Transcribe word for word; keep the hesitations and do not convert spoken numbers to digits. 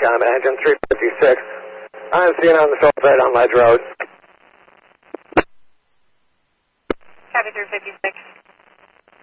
on engine three fifty-six. I'm seeing on the south side on Ledge Road. Copy three fifty-six.